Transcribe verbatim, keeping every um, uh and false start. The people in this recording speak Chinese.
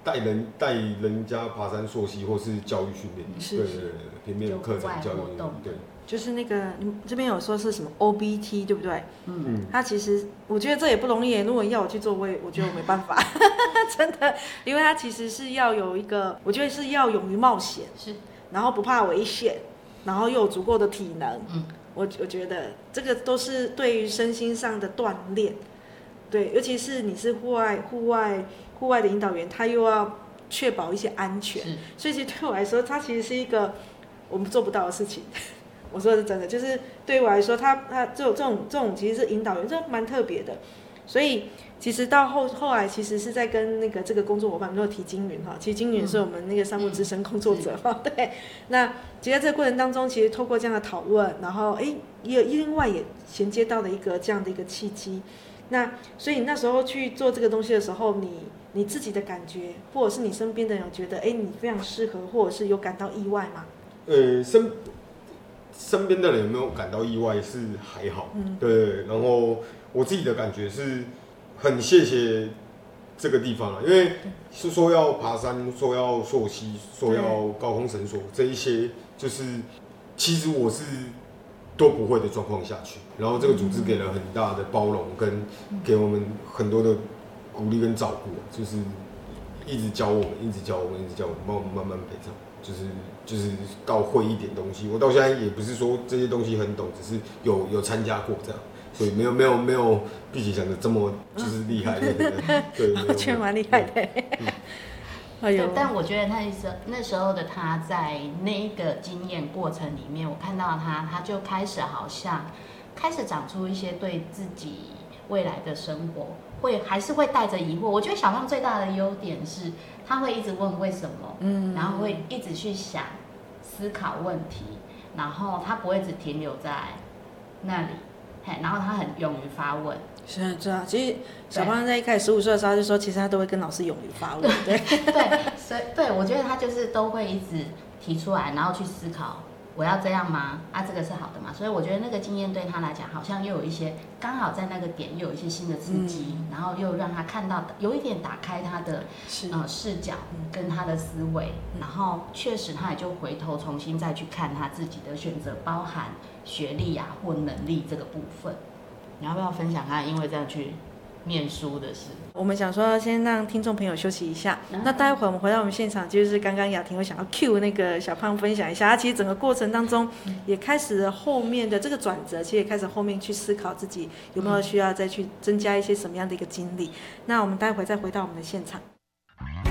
带人带人家爬山溯溪或是教育训练，对对对，平面课程教育，对。 就是那个你这边有说是什么 O B T 对不对？嗯，他其实我觉得这也不容易，如果要我去做，我也我觉得我没办法，真的，因为他其实是要有一个，我觉得是要勇于冒险，是，然后不怕危险，然后又有足够的体能，嗯，我我觉得这个都是对于身心上的锻炼，对，尤其是你是户外户外户外的引导员，他又要确保一些安全，所以其实对我来说，它其实是一个我们做不到的事情。我说的是真的，就是对于我来说，他他这种这种这种其实是引导员，这蛮特别的。所以其实到后后来，其实是在跟那个这个工作伙伴，如果提金云哈，其实金云是我们那个商务资深工作者哈、嗯，对。那其实在这个过程当中，其实透过这样的讨论，然后哎，也另外也衔接到了一个这样的一个契机。那所以那时候去做这个东西的时候，你你自己的感觉，或者是你身边的人有觉得，哎，你非常适合，或者是有感到意外吗？ 呃，身身边的人有没有感到意外是还好，嗯，对。然后我自己的感觉是很谢谢这个地方了，因为是说要爬山，说要溯溪，说要高空绳索这一些，就是其实我是都不会的状况下去，然后这个组织给了很大的包容，跟给我们很多的鼓励跟照顾，就是一直教我们，一直教我们，一直教我们，帮我们慢慢培养，就是就是到会一点东西。我到现在也不是说这些东西很懂，只是有有参加过这样，所以没有没有没有碧琪讲的这么就是厉害的，对， 我觉得蛮厉害的。 嗯对，但我觉得那时候那时候的他在那一个经验过程里面，我看到他，他就开始好像开始长出一些对自己未来的生活会还是会带着疑惑。我觉得小胖最大的优点是他会一直问为什么，嗯，然后会一直去想思考问题，然后他不会只停留在那里，嘿，然后他很勇于发问。 是啊，是啊，其实小胖在一开始十五岁的时候就说，其实他都会跟老师勇于发问，对对，所以对我觉得他就是都会一直提出来，然后去思考我要这样吗？啊，这个是好的吗？所以我觉得那个经验对他来讲，好像又有一些刚好在那个点又有一些新的刺激，嗯、然后又让他看到有一点打开他的呃视角跟他的思维，嗯、然后确实他也就回头重新再去看他自己的选择，包含学历啊或能力这个部分。你要不要分享他因为这样去念书的事？ 我们想说先让听众朋友休息一下，嗯、那待会我们回到我们现场，就是刚刚雅婷我想要 cue 那个小胖分享一下，他其实整个过程当中也开始了后面的这个转折，其实也开始后面去思考自己有没有需要再去增加一些什么样的一个经历。那我们待会再回到我们的现场。